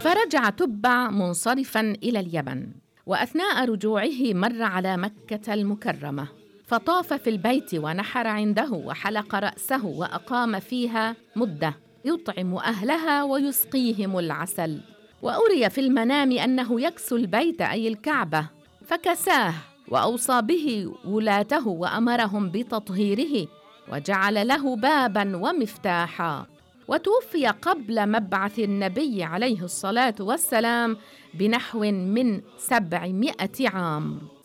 فرجع تبع منصرفاً إلى اليمن، وأثناء رجوعه مر على مكة المكرمة، فطاف في البيت ونحر عنده وحلق رأسه وأقام فيها مدة يطعم أهلها ويسقيهم العسل. وأري في المنام أنه يكسو البيت أي الكعبة، فكساه وأوصى به ولاته وأمرهم بتطهيره، وجعل له باباً ومفتاحاً. وتوفي قبل مبعث النبي عليه الصلاة والسلام بنحو من 700 عام.